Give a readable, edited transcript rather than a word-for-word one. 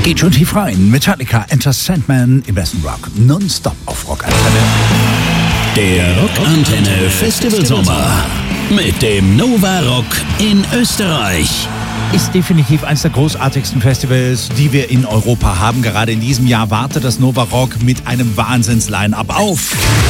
Geht schon tief rein. Metallica, Enter Sandman im besten Rock. Nonstop auf Rockantenne. Der Rockantenne Festival Sommer mit dem Nova Rock in Österreich. Ist definitiv eines der großartigsten Festivals, die wir in Europa haben. Gerade in diesem Jahr wartet das Nova Rock mit einem Wahnsinns-Line-Up auf.